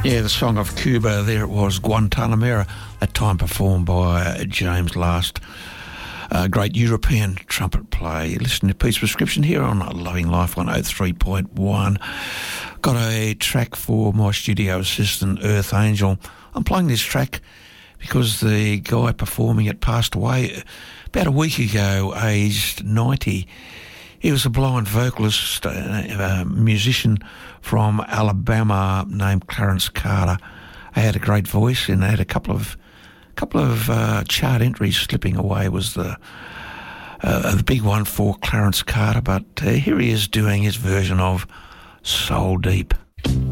Yeah, the song of Cuba, there it was, Guantanamera, that time performed by James Last, a great European trumpet player. You listen to Pete's Prescription here on Loving Life 103.1. Got a track for my studio assistant, Earth Angel. I'm playing this track because the guy performing it passed away about a week ago, aged 90. He was a blind vocalist, a musician from Alabama named Clarence Carter. He had a great voice and had a couple of chart entries. Slipping Away was the big one for Clarence Carter. But here he is doing his version of Soul Deep.